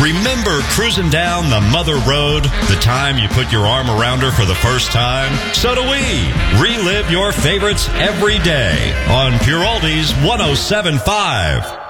Remember cruising down the mother road, the time you put your arm around her for the first time? So do we. Relive your favorites every day on Pure Oldies 107.5.